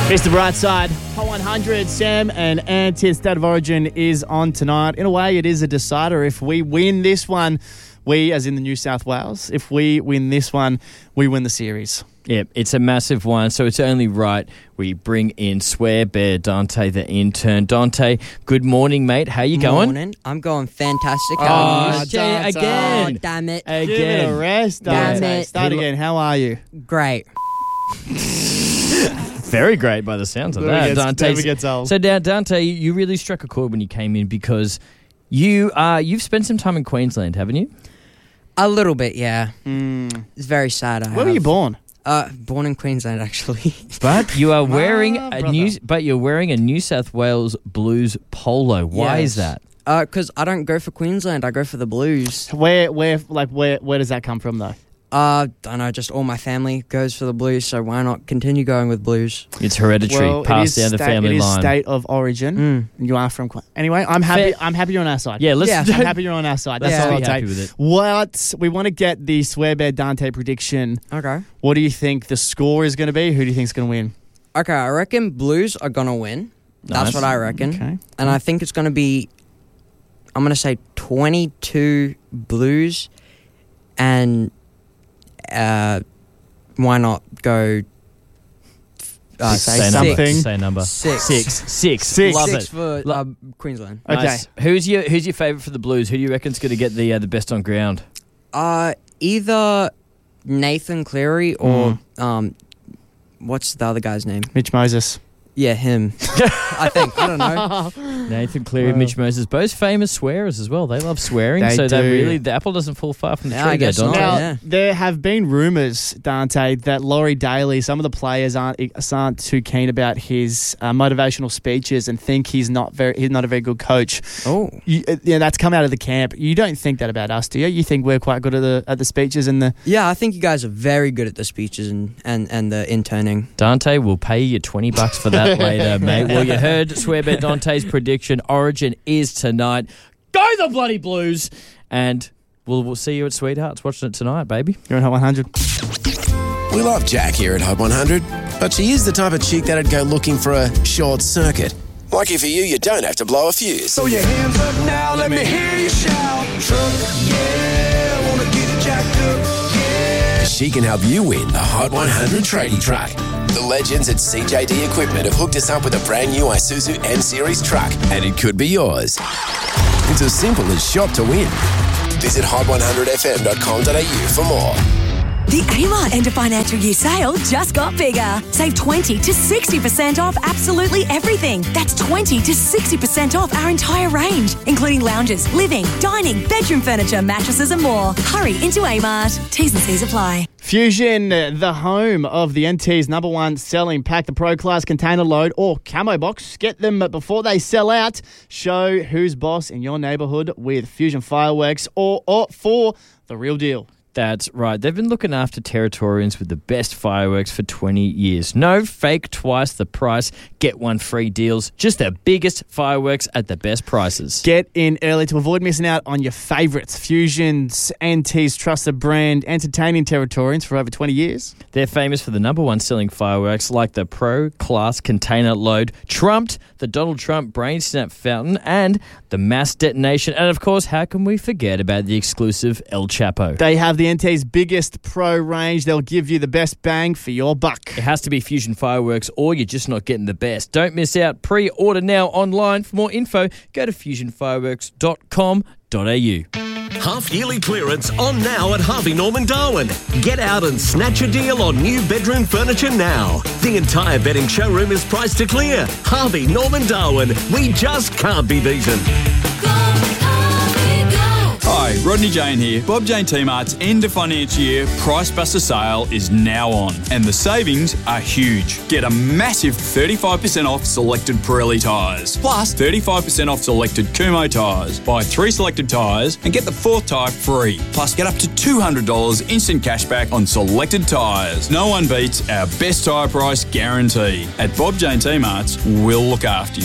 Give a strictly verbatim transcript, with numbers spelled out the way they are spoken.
Mister Brightside, Hot one hundred, Sam and Ant's State of Origin is on tonight. In a way, it is a decider. If we win this one, we, as in the New South Wales, if we win this one, we win the series. Yeah, it's a massive one, so it's only right we bring in Swear Bear Dante, the intern. Dante, good morning, mate. How you going? Morning. I'm going fantastic. Oh, How are you? Jay, Dante. again. Oh, damn it. Again. Give it a rest, Damn Dante. it. Start again. How are you? Great. Very great by the sounds of Never that, gets- Dante. never gets old. So, Da- Dante, you really struck a chord when you came in because you uh, you've spent some time in Queensland, haven't you? A little bit, yeah. Mm. It's very sad. I Where were you have. born? Uh, born in Queensland, actually. But you are wearing Ah, a brother. new, but you're wearing a New South Wales Blues polo. Why Yes. is that? Uh, because I don't go for Queensland. I go for the Blues. Where, where, like, where, where does that come from, though? Uh, don't know. Just all my family goes for the Blues, so why not continue going with Blues? It's hereditary, Well, it passed is down the state- family it is line. state of origin. Mm. You are from Qu- anyway. I'm happy. Fair- I'm happy you're on our side. Yeah, let's. Yeah, I'm happy you're on our side. That's Yeah. all I'll Be happy take. with it. What we want to get the Swear Bear Dante prediction. Okay. What do you think the score is going to be? Who do you think is going to win? Okay, I reckon Blues are gonna win. That's Nice. what I reckon. Okay. And I think it's gonna be, I'm gonna say twenty-two Blues, and uh, why not go? Uh, Say say a number. something. Say a number. Six. Six. Six. Six. Love Six it. for Lo- uh, Queensland. Okay. Nice. Who's your Who's your favourite for the Blues? Who do you reckon's going to get the uh, the best on ground? Uh, either Nathan Cleary or um, what's the other guy's name? Mitch Moses. Yeah, him. I think. I don't know. Nathan Cleary, Well- Mitch Moses, both famous swearers as well. They love swearing, They so that do. really the apple doesn't fall far from the Yeah, tree. I there, guess Dante. not. Now, yeah. there have been rumours, Dante, that Laurie Daly, some of the players aren't aren't too keen about his uh, motivational speeches and think he's not very he's not a very good coach. Oh. You, uh, yeah, that's come out of the camp. You don't think that about us, do you? You think we're quite good at the at the speeches and the. Yeah, I think you guys are very good at the speeches and, and, and the interning. Dante will pay you twenty bucks for that later, mate. Well, you heard Swearbear Dante's prediction. Origin is tonight. Go the bloody Blues! And we'll we'll see you at Sweethearts watching it tonight, baby. You're on Hot one hundred. We love Jack here at Hot one hundred, but she is the type of chick that'd go looking for a short circuit. Lucky for you, you don't have to blow a fuse. Throw your hands up now, let me hear you shout. Truck, yeah, wanna get it jacked up, yeah. She can help you win the Hot one hundred tradie truck. The legends at C J D Equipment have hooked us up with a brand new Isuzu M-Series truck, and it could be yours. It's as simple as shop to win. Visit hot one hundred f m dot com dot a u for more. The Amart end of financial year sale just got bigger. Save twenty to sixty percent off absolutely everything. That's twenty to sixty percent off our entire range, including lounges, living, dining, bedroom furniture, mattresses and more. Hurry into Amart. T's and C's apply. Fusion, uh, the home of the N T's number one selling pack, the Pro Class container load or camo box. Get them before they sell out. Show who's boss in your neighbourhood with Fusion Fireworks or, or for the real deal. That's right. They've been looking after Territorians with the best fireworks for twenty years. No fake twice the price, get one free deals. Just the biggest fireworks at the best prices. Get in early to avoid missing out on your favourites. Fusion's N T's trusted brand, entertaining Territorians for over twenty years. They're famous for the number one selling fireworks like the Pro Class container load, trumped the Donald Trump Brain Snap Fountain and the mass detonation. And of course, how can we forget about the exclusive El Chapo? They have the N T's biggest pro range. They'll give you the best bang for your buck. It has to be Fusion Fireworks or you're just not getting the best. Don't miss out. Pre-order now online. For more info, go to fusion fireworks dot com dot a u. Half-yearly clearance on now at Harvey Norman Darwin. Get out and snatch a deal on new bedroom furniture now. The entire bedding showroom is priced to clear. Harvey Norman Darwin. We just can't be beaten. Hi, Rodney Jane here. Bob Jane T-Mart's end of financial year Price Buster sale is now on, and the savings are huge. Get a massive thirty-five percent off selected Pirelli tyres, plus thirty-five percent off selected Kumho tyres. Buy three selected tyres and get the fourth tyre free. Plus, get up to two hundred dollars instant cashback on selected tyres. No one beats our best tyre price guarantee. At Bob Jane T-Mart's, we'll look after you.